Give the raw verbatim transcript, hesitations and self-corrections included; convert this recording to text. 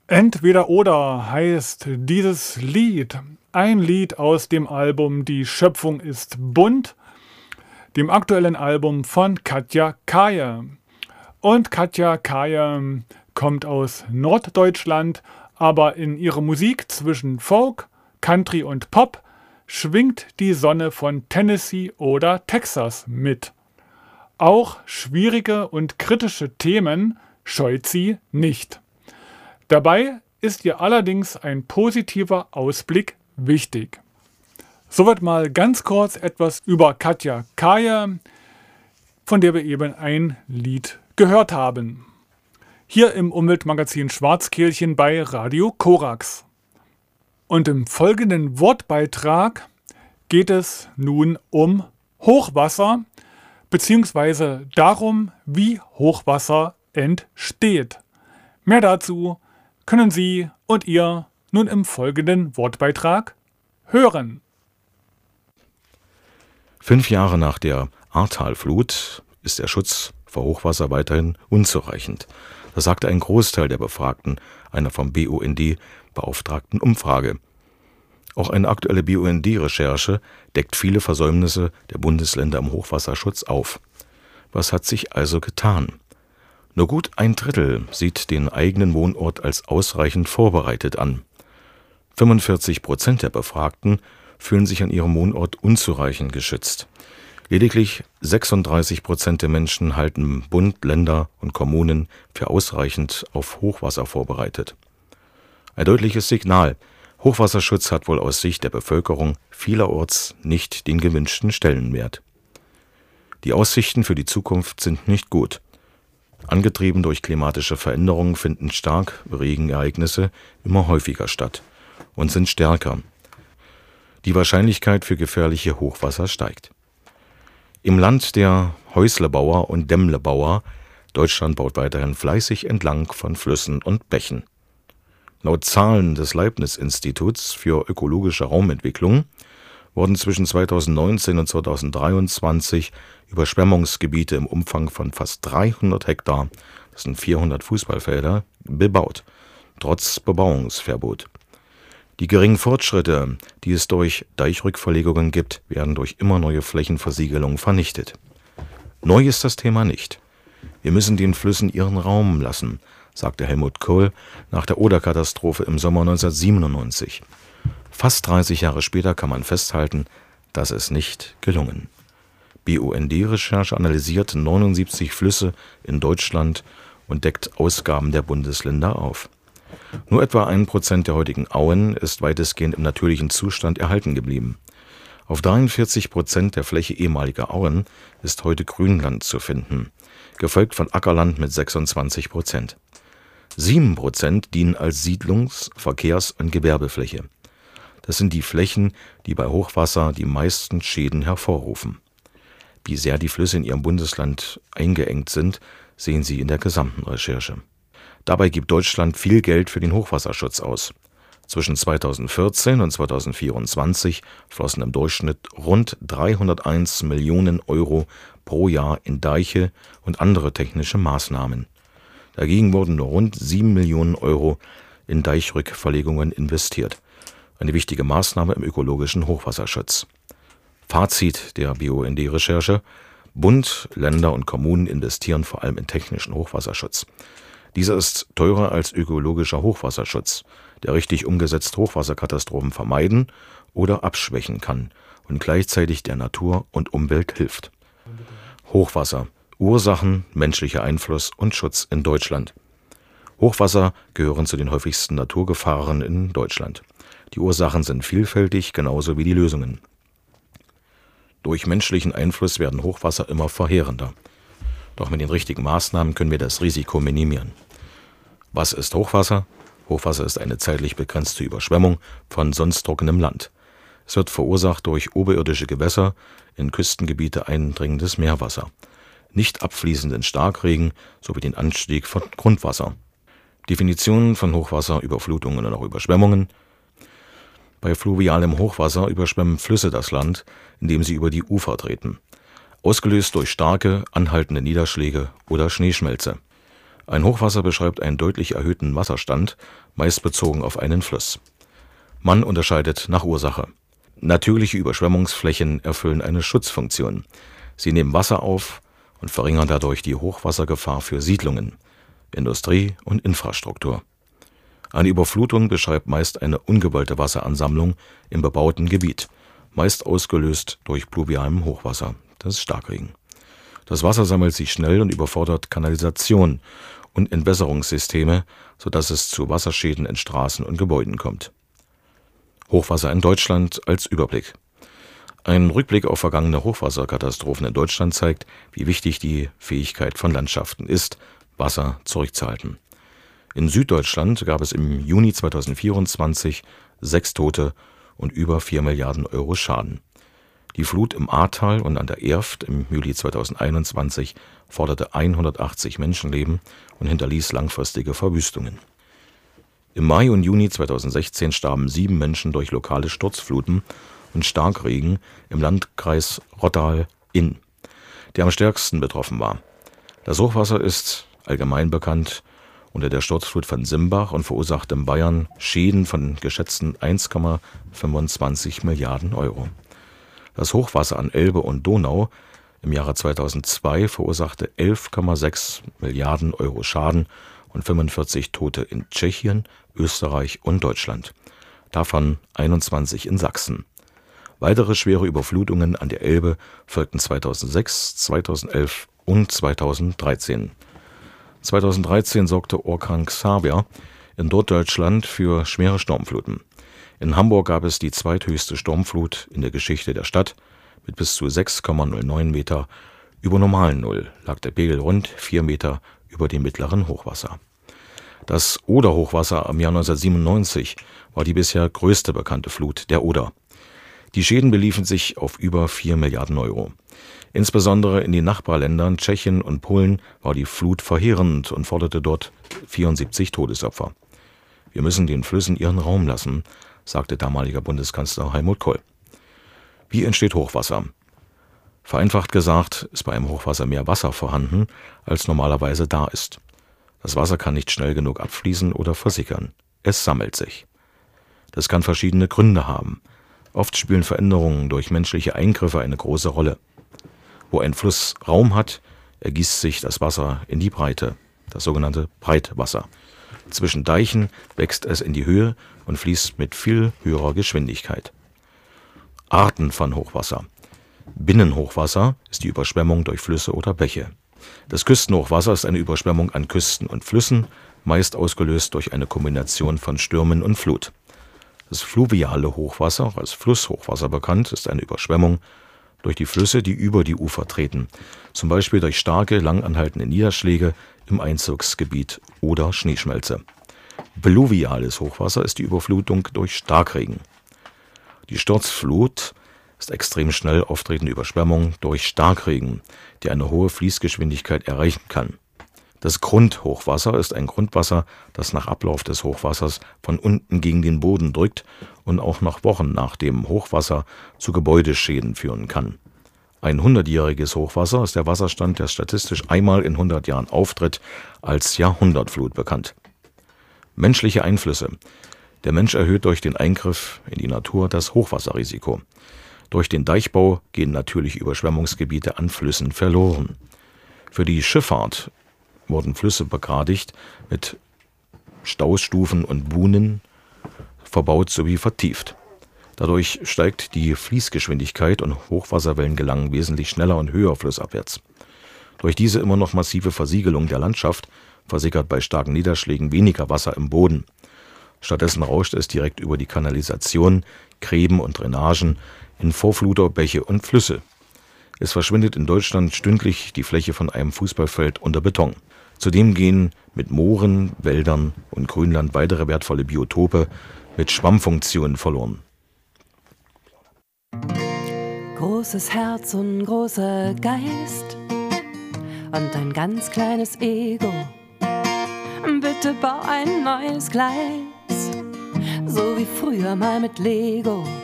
Entweder oder heißt dieses Lied, ein Lied aus dem Album Die Schöpfung ist bunt, dem aktuellen Album von Katja Kaye. Und Katja Kaye kommt aus Norddeutschland, aber in ihrer Musik zwischen Folk, Country und Pop schwingt die Sonne von Tennessee oder Texas mit. Auch schwierige und kritische Themen scheut sie nicht. Dabei ist ihr allerdings ein positiver Ausblick wichtig. Soweit mal ganz kurz etwas über Katja Kaye, von der wir eben ein Lied gehört haben. Hier im Umweltmagazin Schwarzkehlchen bei Radio Korax. Und im folgenden Wortbeitrag geht es nun um Hochwasser, beziehungsweise darum, wie Hochwasser entsteht. Mehr dazu können Sie und ihr nun im folgenden Wortbeitrag hören. Fünf Jahre nach der Ahrtalflut ist der Schutz vor Hochwasser weiterhin unzureichend. Das sagte ein Großteil der Befragten einer vom B U N D beauftragten Umfrage. Auch eine aktuelle B U N D-Recherche deckt viele Versäumnisse der Bundesländer im Hochwasserschutz auf. Was hat sich also getan? Nur gut ein Drittel sieht den eigenen Wohnort als ausreichend vorbereitet an. fünfundvierzig Prozent der Befragten fühlen sich an ihrem Wohnort unzureichend geschützt. Lediglich sechsunddreißig Prozent der Menschen halten Bund, Länder und Kommunen für ausreichend auf Hochwasser vorbereitet. Ein deutliches Signal: Hochwasserschutz hat wohl aus Sicht der Bevölkerung vielerorts nicht den gewünschten Stellenwert. Die Aussichten für die Zukunft sind nicht gut. Angetrieben durch klimatische Veränderungen finden Starkregenereignisse immer häufiger statt und sind stärker. Die Wahrscheinlichkeit für gefährliche Hochwasser steigt. Im Land der Häuslebauer und Dämmlebauer, Deutschland baut weiterhin fleißig entlang von Flüssen und Bächen. Laut Zahlen des Leibniz-Instituts für ökologische Raumentwicklung wurden zwischen zweitausendneunzehn und zweitausenddreiundzwanzig Überschwemmungsgebiete im Umfang von fast dreihundert Hektar, das sind vierhundert Fußballfelder, bebaut, trotz Bebauungsverbot. Die geringen Fortschritte, die es durch Deichrückverlegungen gibt, werden durch immer neue Flächenversiegelung vernichtet. Neu ist das Thema nicht. Wir müssen den Flüssen ihren Raum lassen, sagte Helmut Kohl nach der Oder-Katastrophe im Sommer neunzehnhundertsiebenundneunzig. Fast dreißig Jahre später kann man festhalten, das ist nicht gelungen. B U N D-Recherche analysiert neunundsiebzig Flüsse in Deutschland und deckt Ausgaben der Bundesländer auf. Nur etwa ein Prozent der heutigen Auen ist weitestgehend im natürlichen Zustand erhalten geblieben. Auf dreiundvierzig Prozent der Fläche ehemaliger Auen ist heute Grünland zu finden, gefolgt von Ackerland mit sechsundzwanzig Prozent. Sieben Prozent dienen als Siedlungs-, Verkehrs- und Gewerbefläche. Das sind die Flächen, die bei Hochwasser die meisten Schäden hervorrufen. Wie sehr die Flüsse in ihrem Bundesland eingeengt sind, sehen Sie in der gesamten Recherche. Dabei gibt Deutschland viel Geld für den Hochwasserschutz aus. Zwischen zweitausendvierzehn und zweitausendvierundzwanzig flossen im Durchschnitt rund dreihunderteins Millionen Euro pro Jahr in Deiche und andere technische Maßnahmen. Dagegen wurden nur rund sieben Millionen Euro in Deichrückverlegungen investiert. Eine wichtige Maßnahme im ökologischen Hochwasserschutz. Fazit der B U N D-Recherche: Bund, Länder und Kommunen investieren vor allem in technischen Hochwasserschutz. Dieser ist teurer als ökologischer Hochwasserschutz, der richtig umgesetzt Hochwasserkatastrophen vermeiden oder abschwächen kann und gleichzeitig der Natur und Umwelt hilft. Hochwasser: Ursachen, menschlicher Einfluss und Schutz in Deutschland. Hochwasser gehören zu den häufigsten Naturgefahren in Deutschland. Die Ursachen sind vielfältig, genauso wie die Lösungen. Durch menschlichen Einfluss werden Hochwasser immer verheerender. Doch mit den richtigen Maßnahmen können wir das Risiko minimieren. Was ist Hochwasser? Hochwasser ist eine zeitlich begrenzte Überschwemmung von sonst trockenem Land. Es wird verursacht durch oberirdische Gewässer, in Küstengebiete eindringendes Meerwasser, nicht abfließenden Starkregen sowie den Anstieg von Grundwasser. Definitionen von Hochwasser, Überflutungen und auch Überschwemmungen. Bei fluvialem Hochwasser überschwemmen Flüsse das Land, indem sie über die Ufer treten, ausgelöst durch starke, anhaltende Niederschläge oder Schneeschmelze. Ein Hochwasser beschreibt einen deutlich erhöhten Wasserstand, meist bezogen auf einen Fluss. Man unterscheidet nach Ursache. Natürliche Überschwemmungsflächen erfüllen eine Schutzfunktion. Sie nehmen Wasser auf und verringern dadurch die Hochwassergefahr für Siedlungen, Industrie und Infrastruktur. Eine Überflutung beschreibt meist eine ungewollte Wasseransammlung im bebauten Gebiet, meist ausgelöst durch pluvialem Hochwasser, das ist Starkregen. Das Wasser sammelt sich schnell und überfordert Kanalisation und Entwässerungssysteme, sodass es zu Wasserschäden in Straßen und Gebäuden kommt. Hochwasser in Deutschland als Überblick. Ein Rückblick auf vergangene Hochwasserkatastrophen in Deutschland zeigt, wie wichtig die Fähigkeit von Landschaften ist, Wasser zurückzuhalten. In Süddeutschland gab es im Juni zweitausendvierundzwanzig sechs Tote und über vier Milliarden Euro Schaden. Die Flut im Ahrtal und an der Erft im Juli zweitausendeinundzwanzig forderte hundertachtzig Menschenleben und hinterließ langfristige Verwüstungen. Im Mai und Juni zweitausendsechzehn starben sieben Menschen durch lokale Sturzfluten und Starkregen im Landkreis Rottal-Inn, der am stärksten betroffen war. Das Hochwasser ist allgemein bekannt unter der Sturzflut von Simbach und verursachte in Bayern Schäden von geschätzten eins Komma fünfundzwanzig Milliarden Euro. Das Hochwasser an Elbe und Donau im Jahre zweitausendzwei verursachte elf Komma sechs Milliarden Euro Schaden und fünfundvierzig Tote in Tschechien, Österreich und Deutschland, davon einundzwanzig in Sachsen. Weitere schwere Überflutungen an der Elbe folgten zweitausendsechs, zweitausendelf und zweitausenddreizehn. zweitausenddreizehn sorgte Orkan Xaver in Norddeutschland für schwere Sturmfluten. In Hamburg gab es die zweithöchste Sturmflut in der Geschichte der Stadt. Mit bis zu sechs Komma null neun Meter über normalen Null lag der Pegel rund vier Meter über dem mittleren Hochwasser. Das Oder-Hochwasser im Jahr neunzehnhundertsiebenundneunzig war die bisher größte bekannte Flut der Oder. Die Schäden beliefen sich auf über vier Milliarden Euro. Insbesondere in den Nachbarländern Tschechien und Polen war die Flut verheerend und forderte dort vierundsiebzig Todesopfer. Wir müssen den Flüssen ihren Raum lassen, sagte damaliger Bundeskanzler Helmut Kohl. Wie entsteht Hochwasser? Vereinfacht gesagt ist bei einem Hochwasser mehr Wasser vorhanden, als normalerweise da ist. Das Wasser kann nicht schnell genug abfließen oder versickern. Es sammelt sich. Das kann verschiedene Gründe haben. Oft spielen Veränderungen durch menschliche Eingriffe eine große Rolle. Wo ein Fluss Raum hat, ergießt sich das Wasser in die Breite, das sogenannte Breitwasser. Zwischen Deichen wächst es in die Höhe und fließt mit viel höherer Geschwindigkeit. Arten von Hochwasser. Binnenhochwasser ist die Überschwemmung durch Flüsse oder Bäche. Das Küstenhochwasser ist eine Überschwemmung an Küsten und Flüssen, meist ausgelöst durch eine Kombination von Stürmen und Flut. Das fluviale Hochwasser, als Flusshochwasser bekannt, ist eine Überschwemmung durch die Flüsse, die über die Ufer treten, zum Beispiel durch starke, langanhaltende Niederschläge im Einzugsgebiet oder Schneeschmelze. Pluviales Hochwasser ist die Überflutung durch Starkregen. Die Sturzflut ist extrem schnell auftretende Überschwemmung durch Starkregen, die eine hohe Fließgeschwindigkeit erreichen kann. Das Grundhochwasser ist ein Grundwasser, das nach Ablauf des Hochwassers von unten gegen den Boden drückt und auch noch Wochen nach dem Hochwasser zu Gebäudeschäden führen kann. Ein hundertjähriges Hochwasser ist der Wasserstand, der statistisch einmal in hundert Jahren auftritt, als Jahrhundertflut bekannt. Menschliche Einflüsse. Der Mensch erhöht durch den Eingriff in die Natur das Hochwasserrisiko. Durch den Deichbau gehen natürliche Überschwemmungsgebiete an Flüssen verloren. Für die Schifffahrt wurden Flüsse begradigt, mit Staustufen und Buhnen verbaut sowie vertieft. Dadurch steigt die Fließgeschwindigkeit und Hochwasserwellen gelangen wesentlich schneller und höher flussabwärts. Durch diese immer noch massive Versiegelung der Landschaft versickert bei starken Niederschlägen weniger Wasser im Boden. Stattdessen rauscht es direkt über die Kanalisation, Gräben und Drainagen in Vorfluter, Bäche und Flüsse. Es verschwindet in Deutschland stündlich die Fläche von einem Fußballfeld unter Beton. Zudem gehen mit Mooren, Wäldern und Grünland weitere wertvolle Biotope mit Schwammfunktionen verloren. Großes Herz und großer Geist und ein ganz kleines Ego. Bitte bau ein neues Gleis, so wie früher mal mit Lego.